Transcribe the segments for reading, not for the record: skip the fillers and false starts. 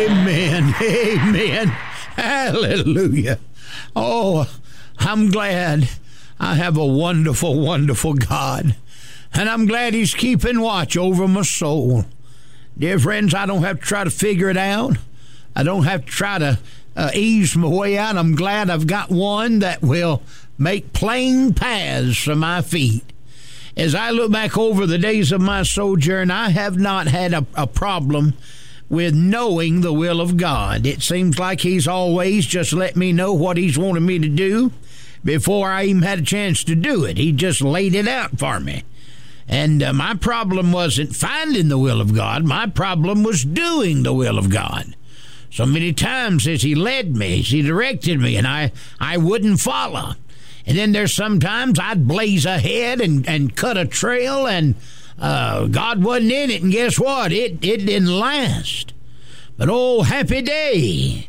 Amen. Amen. Hallelujah. Oh, I'm glad I have a wonderful, wonderful God. And I'm glad he's keeping watch over my soul. Dear friends, I don't have to try to figure it out. I don't have to try to ease my way out. I'm glad I've got one that will make plain paths for my feet. As I look back over the days of my sojourn, I have not had a problem with knowing the will of God. It seems like he's always just let me know what he's wanted me to do before I even had a chance to do it. He just laid it out for me. And my problem wasn't finding the will of God. My problem was doing the will of God. So many times as he led me, as he directed me, and I wouldn't follow. And then there's sometimes I'd blaze ahead and cut a trail, and God wasn't in it. And guess what? It didn't last. But oh, happy day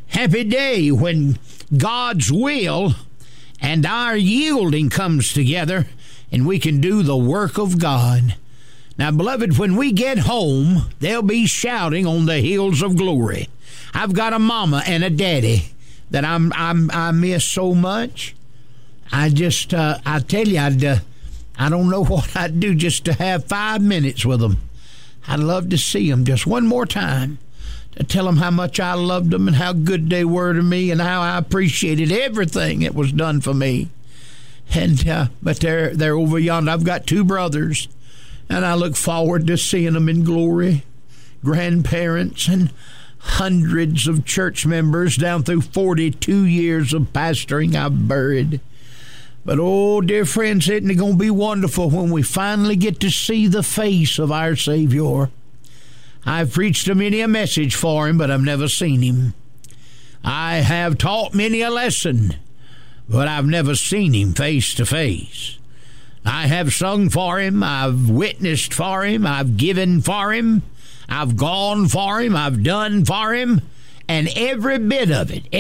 when God's will and our yielding comes together, and we can do the work of God. Now, beloved, when we get home, they'll be shouting on the hills of glory. I've got a mama and a daddy that I miss so much. I tell you, I don't know what I'd do just to have 5 minutes with them. I'd love to see them just one more time, to tell them how much I loved them and how good they were to me and how I appreciated everything that was done for me. And but they're over yonder. I've got 2 brothers, and I look forward to seeing them in glory. Grandparents and hundreds of church members down through 42 years of pastoring I've buried. But, oh, dear friends, isn't it going to be wonderful when we finally get to see the face of our Savior? I've preached many a message for him, but I've never seen him. I have taught many a lesson, but I've never seen him face to face. I have sung for him, I've witnessed for him, I've given for him, I've gone for him, I've done for him. And every bit of it,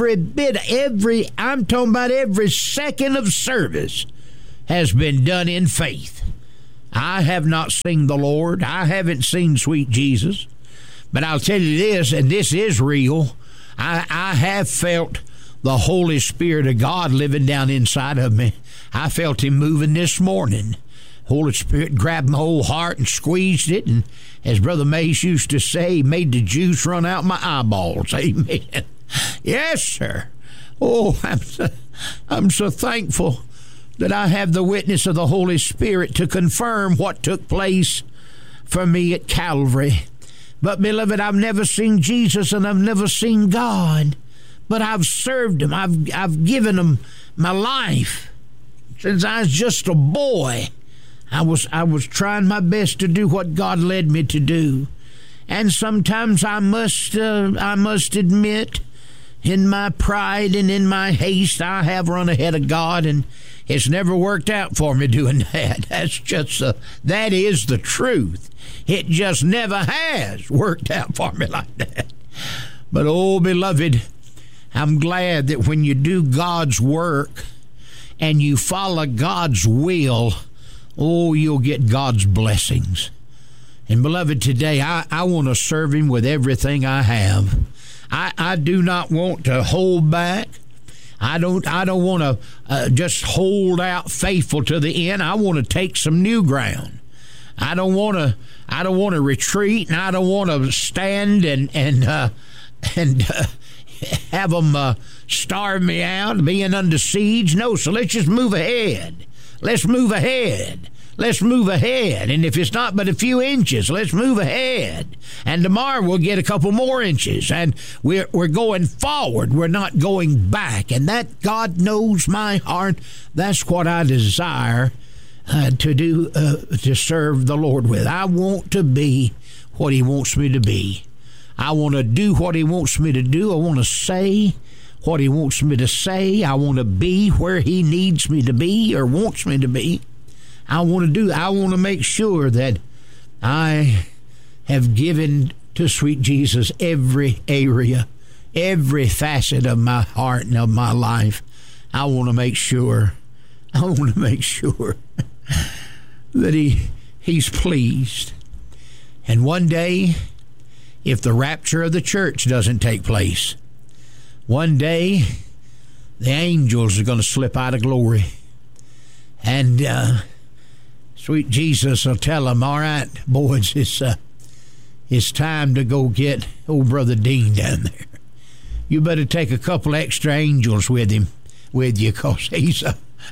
I'm talking about every second of service has been done in faith. I have not seen the Lord. I haven't seen sweet Jesus. But I'll tell you this, and this is real, I have felt the Holy Spirit of God living down inside of me. I felt him moving this morning. Holy Spirit grabbed my whole heart and squeezed it, and as Brother Mace used to say, he made the juice run out my eyeballs. Amen. Yes, sir. Oh, I'm so thankful that I have the witness of the Holy Spirit to confirm what took place for me at Calvary. But, beloved, I've never seen Jesus and I've never seen God, but I've served him. I've given him my life since I was just a boy. I was trying my best to do what God led me to do. And sometimes I must admit, in my pride and in my haste, I have run ahead of God, and it's never worked out for me doing that. That is the truth. It just never has worked out for me like that. But, oh, beloved, I'm glad that when you do God's work and you follow God's will, oh, you'll get God's blessings. And, beloved, today I want to serve him with everything I have. I do not want to hold back. I don't want to just hold out faithful to the end. I want to take some new ground. I don't want to retreat, and I don't want to stand and have them starve me out, being under siege. No, so let's just move ahead. Let's move ahead. Let's move ahead. And if it's not but a few inches, let's move ahead. And tomorrow we'll get a couple more inches. And we're going forward. We're not going back. And that, God knows my heart, that's what I desire to do, to serve the Lord with. I want to be what he wants me to be. I want to do what he wants me to do. I want to say what he wants me to say. I want to be where he needs me to be or wants me to be. I want to make sure that I have given to sweet Jesus every area, every facet of my heart and of my life. I want to make sure that he's pleased. And one day if the rapture of the church doesn't take place. One day, the angels are going to slip out of glory. And sweet Jesus will tell them, all right, boys, it's time to go get old Brother Dean down there. You better take a couple extra angels with you, because he's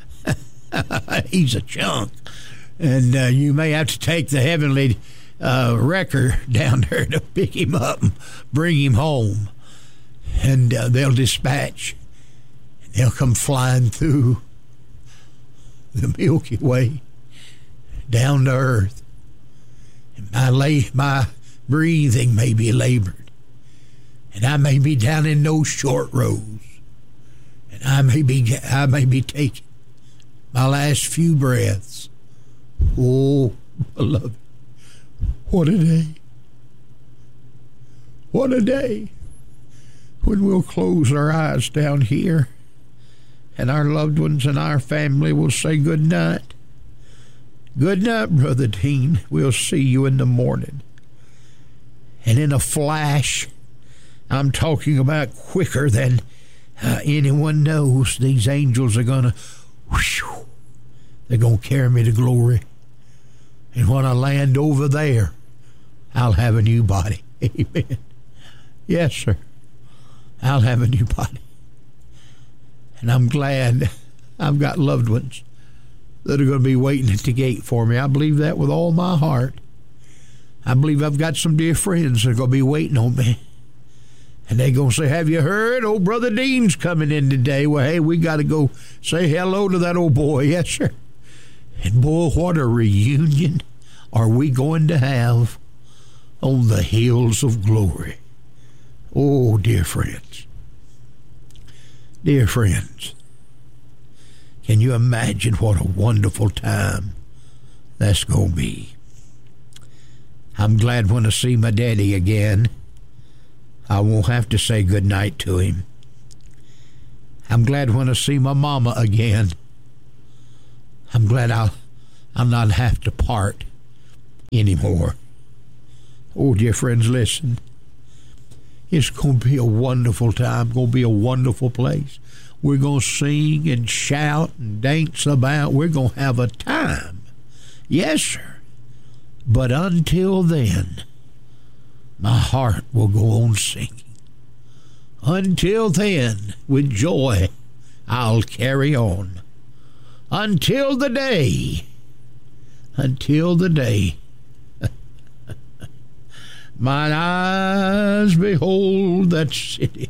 a chunk. And you may have to take the heavenly wrecker down there to pick him up and bring him home. And they'll dispatch. And they'll come flying through the Milky Way down to earth. And my breathing may be labored. And I may be down in those short rows. And I may be taking my last few breaths. Oh, beloved, what a day. What a day when we'll close our eyes down here and our loved ones and our family will say good night. Good night, Brother Dean. We'll see you in the morning. And in a flash, I'm talking about quicker than anyone knows, these angels are going to, they're going to carry me to glory. And when I land over there, I'll have a new body. Amen. Yes, sir. I'll have a new body. And I'm glad I've got loved ones that are going to be waiting at the gate for me. I believe that with all my heart. I believe I've got some dear friends that are going to be waiting on me. And they're going to say, have you heard? Old Brother Dean's coming in today. Well, hey, we got to go say hello to that old boy. Yes, sir. And boy, what a reunion are we going to have on the hills of glory. Oh, dear friends. Dear friends. Can you imagine what a wonderful time that's going to be? I'm glad when I see my daddy again, I won't have to say goodnight to him. I'm glad when I see my mama again. I'm glad I'll not have to part anymore. Oh, dear friends, listen. It's going to be a wonderful time. Going to be a wonderful place. We're going to sing and shout and dance about. We're going to have a time. Yes, sir. But until then, my heart will go on singing. Until then, with joy, I'll carry on. Until the day mine eyes behold that city.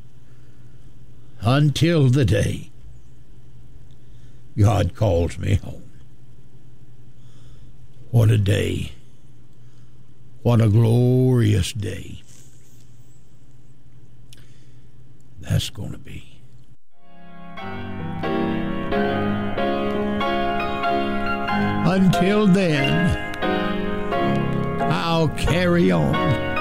Until the day God calls me home. What a day. What a glorious day that's going to be. Until then, I'll carry on.